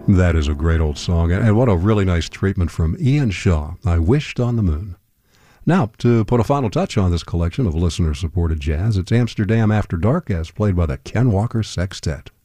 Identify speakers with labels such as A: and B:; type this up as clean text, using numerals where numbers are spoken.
A: That is a great old song, and what a really nice treatment from Ian Shaw, I Wished on the Moon. Now, to put a final touch on this collection of listener-supported jazz, it's Amsterdam After Dark as played by the Ken Walker Sextet.